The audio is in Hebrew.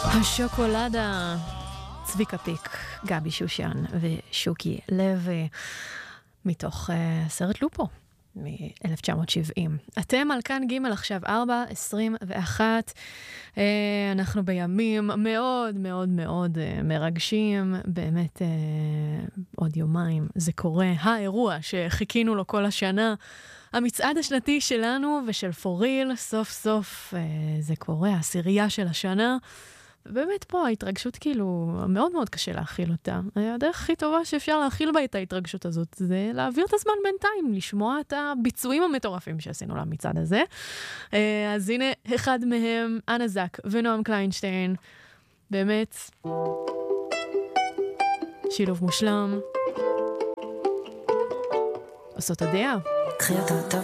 השוקולדה, צביקה פיק, גבי שושן ושוקי לוי, מתוך סרט לופו מ-1970. אתם על כאן ג' עכשיו 4:21. אנחנו בימים מאוד מאוד מאוד מרגשים, באמת עוד יומיים זה קורה, האירוע שחיכינו לו כל השנה, המצעד השנתי שלנו ושל פוריל, סוף סוף זה קורה, העשירייה של השנה. ובאמת פה ההתרגשות כאילו מאוד מאוד קשה להכיל אותה. הדרך הכי טובה שאפשר להכיל בה את ההתרגשות הזאת זה להעביר את הזמן בינתיים, לשמוע את הביצועים המטורפים שעשינו למצעד הזה. אז הנה אחד מהם, אנה זק ונועם קליינשטיין. באמת שילוב מושלם. עושות הדעה.